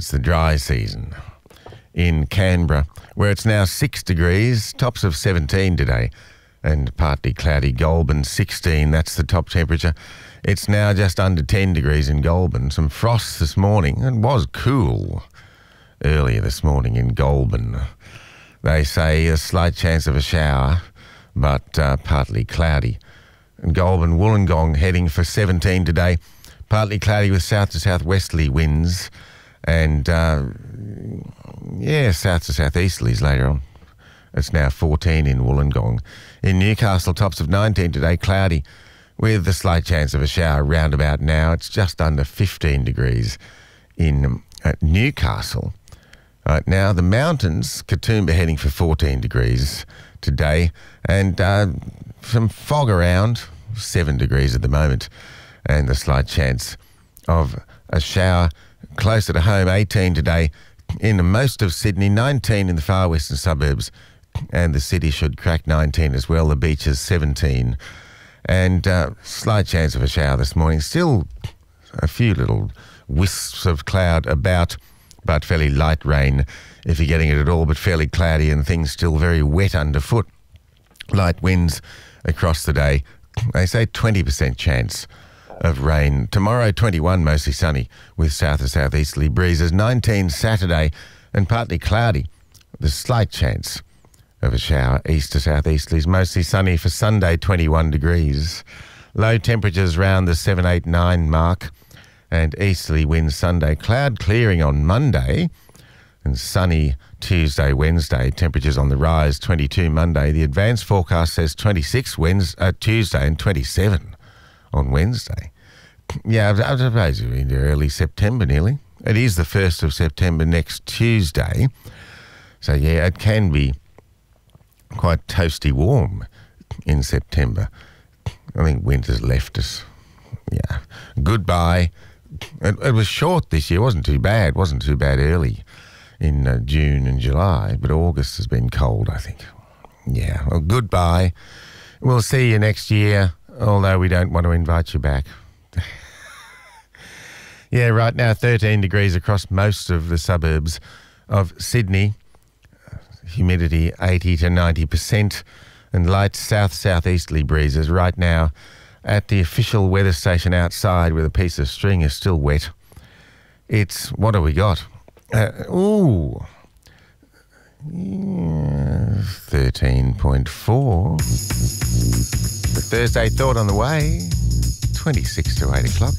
it's the dry season in Canberra, where it's now 6 degrees, tops of 17 today, and partly cloudy. Goulburn 16, that's the top temperature. It's now just under 10 degrees in Goulburn. Some frost this morning. It was cool earlier this morning in Goulburn. They say a slight chance of a shower, but partly cloudy. And Goulburn, Wollongong heading for 17 today. Partly cloudy with south to southwesterly winds and, south to southeasterlies later on. It's now 14 in Wollongong. In Newcastle, tops of 19 today, cloudy with a slight chance of a shower roundabout now. It's just under 15 degrees in Newcastle. Right now, the mountains, Katoomba heading for 14 degrees today, and some fog around, 7 degrees at the moment, and a slight chance of a shower closer to home, 18 today in most of Sydney, 19 in the far western suburbs, and the city should crack 19 as well. The beaches 17, and slight chance of a shower this morning. Still a few little wisps of cloud about, but fairly light rain if you're getting it at all, but fairly cloudy and things still very wet underfoot. Light winds across the day. They say 20% chance of rain. Tomorrow, 21, mostly sunny with south to southeasterly breezes. 19 Saturday and partly cloudy. There's slight chance of a shower east to southeasterlies. Mostly sunny for Sunday, 21 degrees. Low temperatures around the 7, 8, 9 mark. And easterly winds Sunday. Cloud clearing on Monday and sunny Tuesday, Wednesday. Temperatures on the rise, 22 Monday. The advanced forecast says 26 Tuesday and 27 on Wednesday. Yeah, I suppose we're into early September nearly. It is the 1st of September next Tuesday. So, yeah, it can be quite toasty warm in September. I think winter's left us. Yeah. Goodbye. It was short this year. It wasn't too bad. It wasn't too bad early in June and July, but August has been cold, I think. Yeah. Well, goodbye. We'll see you next year, although we don't want to invite you back. Yeah, right now 13 degrees across most of the suburbs of Sydney. Humidity 80 to 90% and light south-southeasterly breezes. Right now at the official weather station outside where the piece of string is still wet. It's, what have we got? 13.4. The Thursday Thought on the way, 26 to 8 o'clock.